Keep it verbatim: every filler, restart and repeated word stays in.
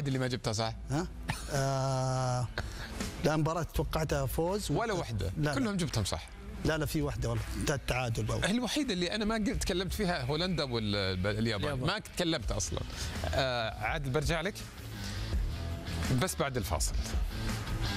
واحد اللي ما جبتها صح؟ ها؟ آه لا مباراة توقعتها فوز ولا واحدة؟ لا كلهم لا. جبتهم صح؟ لا لا في واحدة والله انتهت تعادل بقى. الوحيدة اللي أنا ما قلت تكلمت فيها هولندا واليابان، ما تكلمت أصلا. آه عادل برجع لك بس بعد الفاصل.